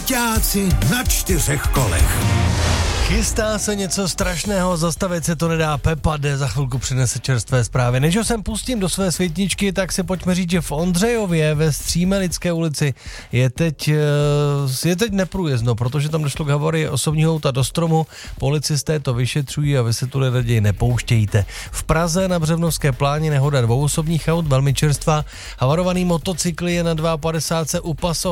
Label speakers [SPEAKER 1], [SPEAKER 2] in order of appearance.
[SPEAKER 1] Parťáci na 4 kolech.
[SPEAKER 2] Chystá se něco strašného, zastavit se to nedá. Pepa D za chvilku přinese čerstvé zprávy. Než ho sem pustím do své světničky, tak si pojďme říct, že v Ondřejově ve Střímelické ulici je teď neprůjezdno, protože tam došlo k havarii osobního auta do stromu. Policisté to vyšetřují a vy se tuhle raději nepouštějte. V Praze na Břevnovské pláni nehoda 2 osobních aut, velmi čerstvá. Havarovaný motocykl je na 52 u Paso